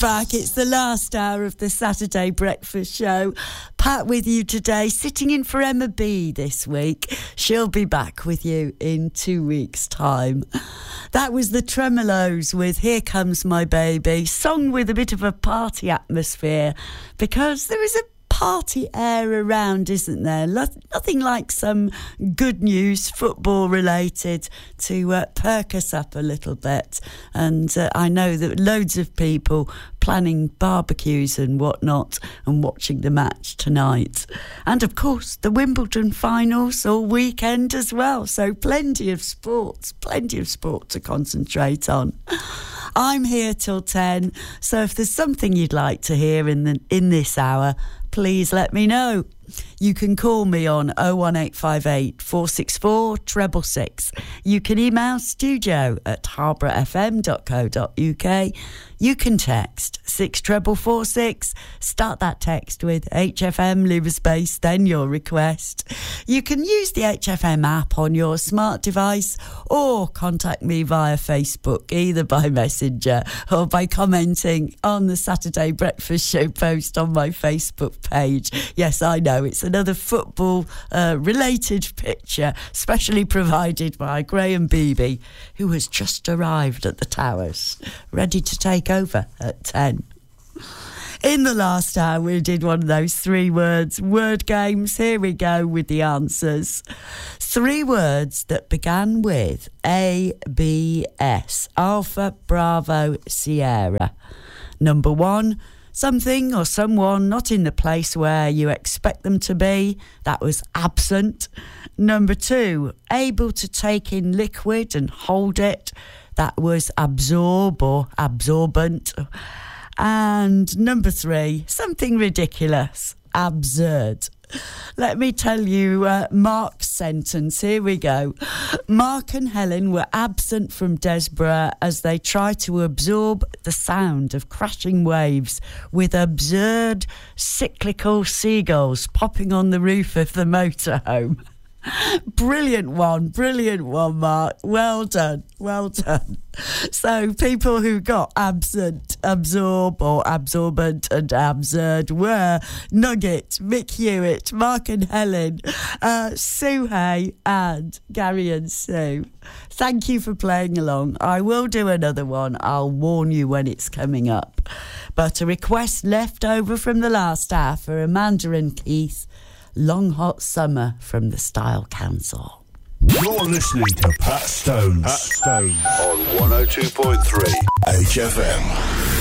back. It's the last hour of the Saturday Breakfast Show. Pat with you today, sitting in for Emma B this week. She'll be back with you in 2 weeks' time. That was the Tremolos with Here Comes My Baby, sung with a bit of a party atmosphere, because there is a party air around, isn't there? Nothing like some good news, football related, to perk us up a little bit. And I know that loads of people planning barbecues and whatnot and watching the match tonight. And of course the Wimbledon finals all weekend as well, so plenty of sport to concentrate on. I'm here till 10, so if there's something you'd like to hear in this hour, please let me know. You can call me on 01858 464 666. You can email studio@harbourfm.co.uk. You can text 64446. Start that text with HFM, leave a space, then your request. You can use the HFM app on your smart device or contact me via Facebook, either by Messenger or by commenting on the Saturday Breakfast Show post on my Facebook page. Yes, I know, it's another football related picture, specially provided by Graham Beebe, who has just arrived at the Towers, ready to take over at 10. In the last hour, we did one of those 3 words word games. Here we go with the answers. 3 words that began with ABS, Alpha Bravo Sierra. Number 1, something or someone not in the place where you expect them to be. That was absent. Number 2, able to take in liquid and hold it. That was absorb or absorbent. And number 3, something ridiculous, absurd. Let me tell you Mark's sentence. Here we go. Mark and Helen were absent from Desborough as they tried to absorb the sound of crashing waves with absurd cyclical seagulls popping on the roof of the motorhome. Brilliant one, Mark. Well done. So people who got absent, absorb or absorbent and absurd were Nugget, Mick Hewitt, Mark and Helen, Sue Hay and Gary and Sue. Thank you for playing along. I will do another one. I'll warn you when it's coming up. But a request left over from the last hour for Amanda and Keith, Long Hot Summer from the Style Council. You're listening to Pat Stones. On 102.3 HFM.